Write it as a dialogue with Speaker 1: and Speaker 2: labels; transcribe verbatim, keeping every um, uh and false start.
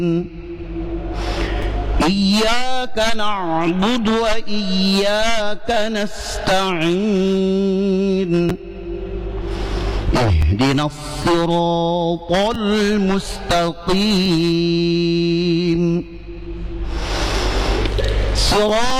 Speaker 1: إياك نعبد وإياك نستعين اهدنا الصراط المستقيم صراط